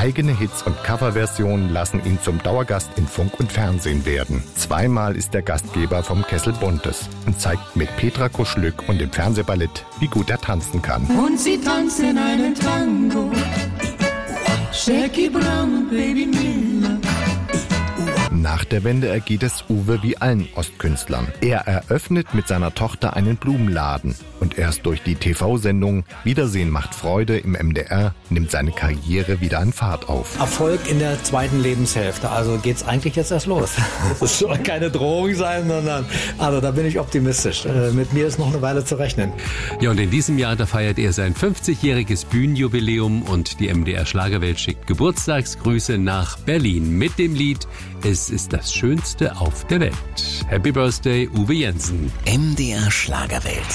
Eigene Hits und Coverversionen lassen ihn zum Dauergast in Funk und Fernsehen werden. Zweimal ist er Gastgeber vom Kessel Buntes und zeigt mit Petra Kuschlück und dem Fernsehballett, wie gut er tanzen kann. Und sie tanzen einen Tango, Jackie Brown und Baby Miller. Nach der Wende ergeht es Uwe wie allen Ostkünstlern. Er eröffnet mit seiner Tochter einen Blumenladen. Und erst durch die TV-Sendung Wiedersehen macht Freude im MDR nimmt seine Karriere wieder an Fahrt auf. Erfolg in der zweiten Lebenshälfte. Also geht's eigentlich jetzt erst los. Das soll keine Drohung sein, sondern also da bin ich optimistisch. Mit mir ist noch eine Weile zu rechnen. Ja, und in diesem Jahr, da feiert er sein 50-jähriges Bühnenjubiläum und die MDR Schlagerwelt schickt Geburtstagsgrüße nach Berlin mit dem Lied Es ist das Schönste auf der Welt. Happy Birthday, Uwe Jensen. MDR Schlagerwelt.